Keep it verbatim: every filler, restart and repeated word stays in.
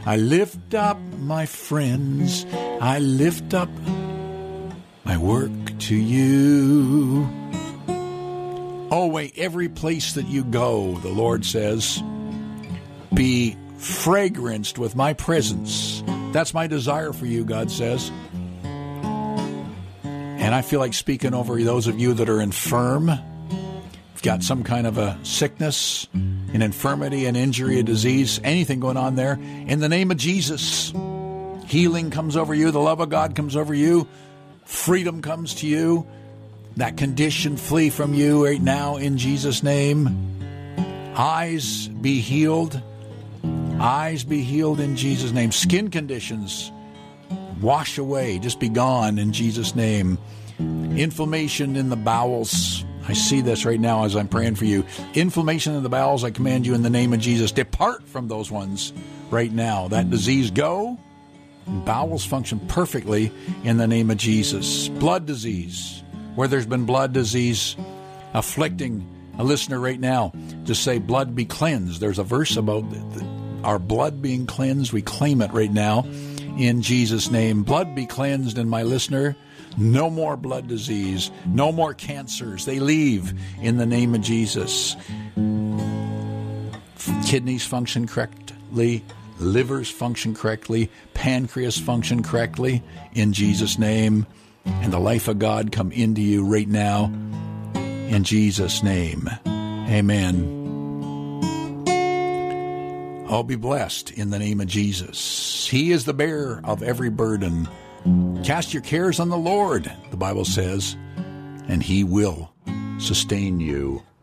I lift up my friends. I lift up my work to you. Always, every place that you go, the Lord says, be fragranced with my presence. That's my desire for you, God says. And I feel like speaking over those of you that are infirm. You've got some kind of a sickness, an infirmity, an injury, a disease, anything going on there. In the name of Jesus, healing comes over you. The love of God comes over you. Freedom comes to you. That condition flee from you right now in Jesus' name. Eyes be healed. Eyes be healed in Jesus' name. Skin conditions wash away. Just be gone in Jesus' name. Inflammation in the bowels. I see this right now as I'm praying for you. Inflammation in the bowels, I command you in the name of Jesus. Depart from those ones right now. That disease go. And bowels function perfectly in the name of Jesus. Blood disease. Where there's been blood disease afflicting a listener right now, just say, blood be cleansed. There's a verse about our blood being cleansed. We claim it right now in Jesus' name. Blood be cleansed in my listener. No more blood disease. No more cancers. They leave in the name of Jesus. Kidneys function correctly. Livers function correctly. Pancreas function correctly in Jesus' name. And the life of God come into you right now in Jesus' name. Amen. Oh, be blessed in the name of Jesus. He is the bearer of every burden. Cast your cares on the Lord, the Bible says, and He will sustain you.